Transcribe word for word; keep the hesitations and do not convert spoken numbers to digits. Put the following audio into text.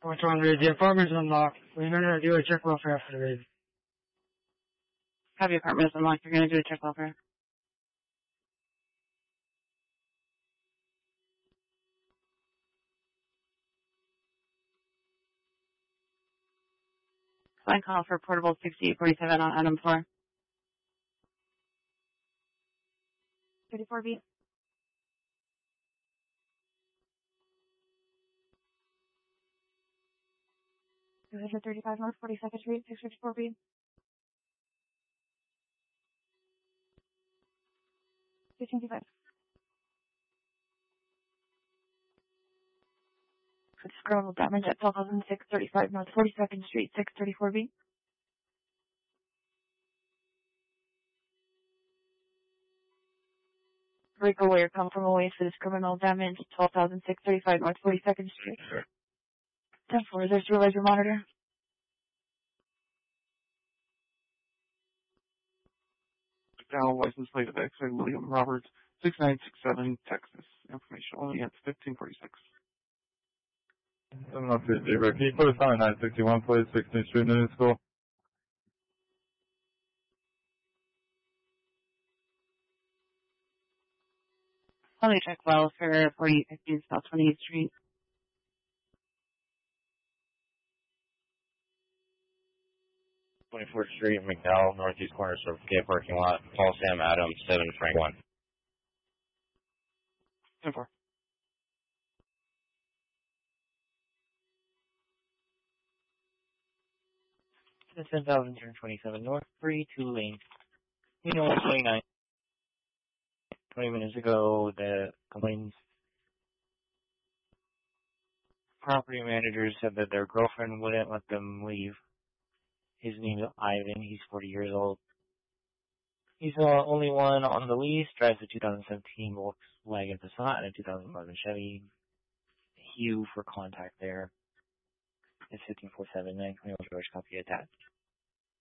What's wrong, Reed? The apartment's unlocked. We're gonna do a check welfare after the raid. Have your apartment unlocked. You're gonna do a check welfare. Line call for portable sixty-eight forty-seven on item four. thirty-four B. Division thirty-five North, forty-second Street, six fifty-four B. fifteen fifty-five. Scrotal damage at twelve thousand six hundred thirty-five North, forty-second Street, six thirty-four B. Rico, where you're comfortable with for this criminal damage, twelve thousand six hundred thirty-five North, forty-second Street. ten four, is there supervisor monitor? Down license plate of X-ray William Roberts, six nine six seven, Texas. Information only at fifteen forty-six. seven oh three, Can you put us on a nine sixty-one, please? sixteenth Street, New School. Let me check well for forty fifteen South twenty-eighth Street. twenty-fourth Street, McDowell, northeast corner, Circle K parking lot. Call Sam Adams, seven Frank one. ten four. ten thousand twenty-seven North, three two Lane. You know, twenty-nine. twenty minutes ago, the complaints property managers said that their girlfriend wouldn't let them leave. His name is Ivan. He's forty years old. He's the only one on the lease. Drives a two thousand seventeen Volkswagen Passat and a two thousand eleven Chevy Hue for contact there. It's fifteen four seven nine twenty-one George, copy attached.